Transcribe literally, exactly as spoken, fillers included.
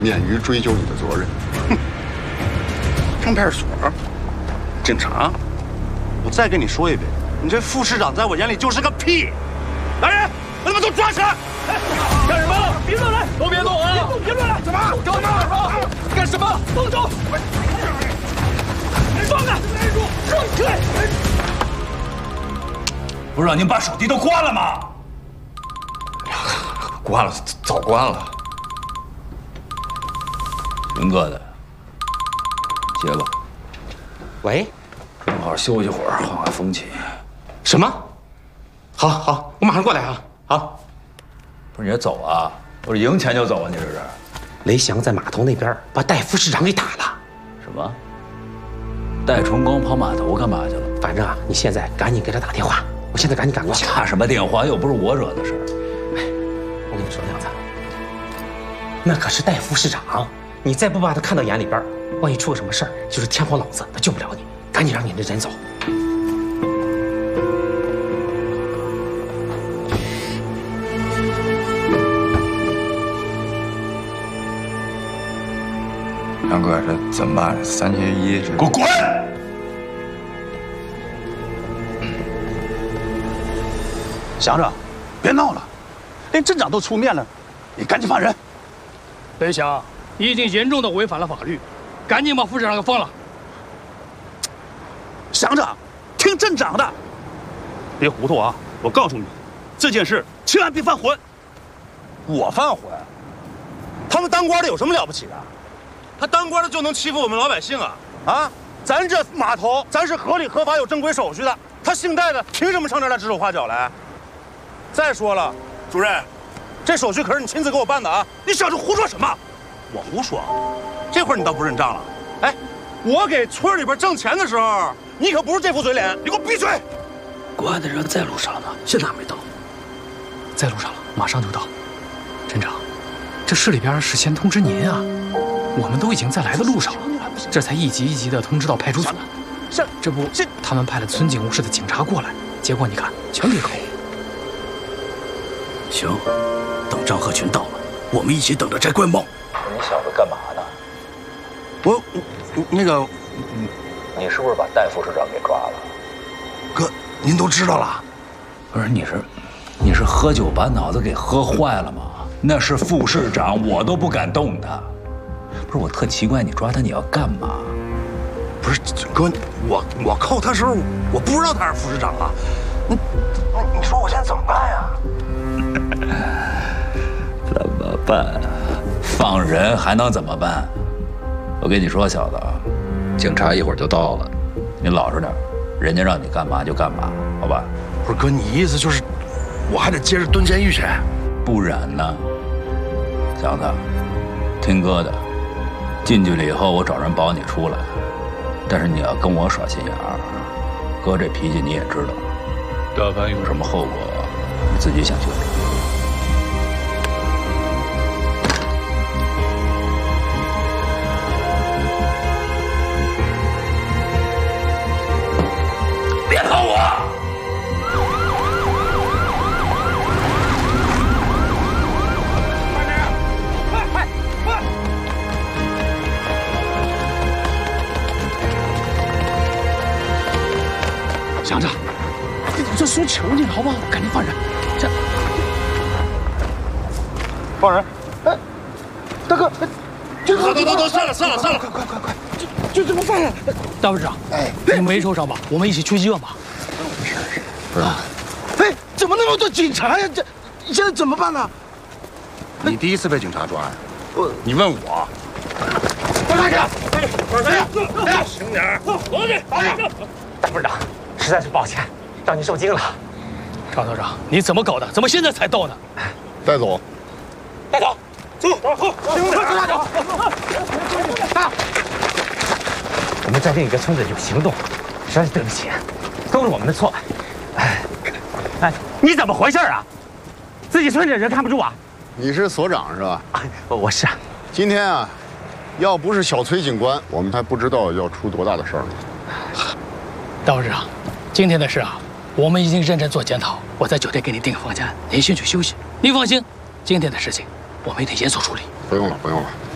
免于追究你的责任。哼， 上派出所，警察，我再跟你说一遍，你这副市长在我眼里就是个屁！来人，把他们都抓起来！干什么？别乱来，都别动啊！别乱来！怎么？干什么？干什么？动手！放开！说起来！ 不是让您把手机都关了吗？ 关了，早关了。 云哥的，接吧。 喂， 正好休息会儿，换换风气。 什么？好，好，我马上过来啊！好。 不是你这走啊？我这赢钱就走啊？你这是？ 雷翔在码头那边把戴副市长给打了。 什么？戴崇光跑码头干嘛去了？ 反正啊，你现在赶紧给他打电话，我现在赶紧赶过去。 打什么电话？又不是我惹的事儿。 哎，我跟你说，亮子，那可是戴副市长，你再不把他看到眼里边，万一出个什么事儿，就是天皇老子他救不了你。赶紧让你的人走。 杨哥，这怎么办？三缺一，这给我滚！ 祥子，别闹了，连镇长都出面了，你赶紧放人。 雷翔，你已经严重的违反了法律，赶紧把副市长给放了。 祥子，听镇长的，别糊涂啊！我告诉你，这件事千万别犯浑。我犯浑？他们当官的有什么了不起的？他当官的就能欺负我们老百姓啊？啊！咱这码头，咱是合理合法有正规手续的。他姓戴的，凭什么上这儿来指手画脚来？再说了，主任，这手续可是你亲自给我办的啊！你小子胡说什么？我胡说？这会儿你倒不认账了？哎，我给村里边挣钱的时候，你可不是这副嘴脸！你给我闭嘴！ 国安的人在路上了呢，现在还没到。在路上了，马上就到。镇长，这市里边事先通知您啊。我们都已经在来的路上了，这才一级一级的通知到派出所。 是， 这不，他们派了村警务室的警察过来，结果你看，全给扣。 行，等张鹤群到了，我们一起等着摘官帽。 你小子干嘛呢？ 我，那个， 你是不是把戴副市长给抓了？ 哥，您都知道了？ 不是，你是，你是喝酒把脑子给喝坏了吗？那是副市长，我都不敢动他。不是，我特奇怪，你抓他你要干嘛？ 不是，哥，我我扣他时候，我不知道他是副市长啊。你你说我现在怎么办呀？ 怎么办？放人还能怎么办？我跟你说，小子，警察一会儿就到了，你老实点，人家让你干嘛就干嘛，好吧？ 不是哥，你意思就是我还得接着蹲监狱去？ 不然呢？小子，听哥的，进去了以后我找人保你出来，但是你要跟我耍心眼儿，哥这脾气你也知道，但凡有什么后果，你自己想清楚。别碰我！ 祥子，这叔求你了，好不好？赶紧放人！这放人！哎，大哥，就走走走走，散了散了散了，快快快快，就就这么放了。 大副市长，哎，你没受伤吧？我们一起去医院吧。 是是，不是。哎，怎么那么多警察呀？这现在怎么办呢？你第一次被警察抓呀？我，你问我。放下去！哎，放下去！哎，轻点，走过去，放下。 大副市长，实在是抱歉，让您受惊了。 张道长，你怎么搞的？怎么现在才到呢？ 带走。 带走， 走，往后，轻点，快走！ 啊！我们在另一个村子有行动，实在是对不起，都是我们的错。哎，哎，你怎么回事啊？自己村里的人看不住啊？ 你是所长是吧？ 啊，我是啊。 今天啊，要不是小崔警官，我们还不知道要出多大的事儿呢。 大副市长，今天的事啊，我们已经认真做检讨。我在酒店给你订个房间，您先去休息。您放心，今天的事情我们一定严肃处理。 不用了，不用了。